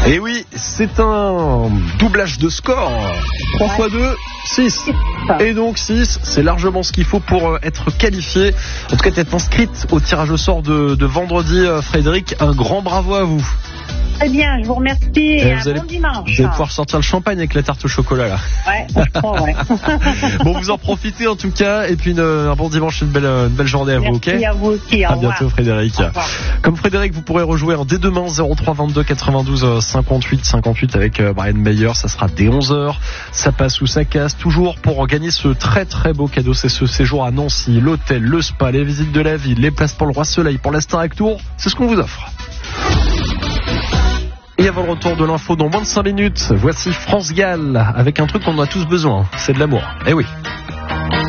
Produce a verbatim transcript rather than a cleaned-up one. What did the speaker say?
Et oui, c'est un doublage de score. trois fois deux, six. Et donc six, c'est largement ce qu'il faut pour être qualifié. En tout cas, être inscrite au tirage au sort de, de vendredi, Frédéric. Un grand bravo à vous. Très bien, je vous remercie et, et un allez, bon dimanche. Vous allez pouvoir sortir le champagne avec la tarte au chocolat là. Ouais, je crois, ouais. Bon, vous en profitez en tout cas, et puis une, un bon dimanche, une belle, une belle journée à Merci vous, ok? Merci à vous aussi, au à revoir. bientôt Frédéric. Comme Frédéric, vous pourrez rejouer en dès demain zéro trois vingt-deux quatre-vingt-douze cinquante-huit cinquante-huit avec Brian Meyer, ça sera dès onze heures, ça passe ou ça casse, toujours pour gagner ce très très beau cadeau, c'est ce séjour à Nancy, l'hôtel, le spa, les visites de la ville, les places pour le Roi Soleil, pour la Starac Tour, c'est ce qu'on vous offre. Et avant le retour de l'info dans moins de cinq minutes, voici France Gall avec un truc qu'on a tous besoin, c'est de l'amour. Eh oui.